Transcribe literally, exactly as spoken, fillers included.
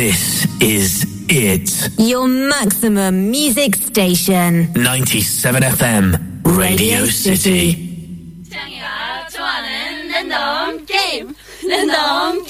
This is it. Your maximum music station. ninety-seven F M Radio City. 창이가 좋아하는 랜덤 게임. 랜덤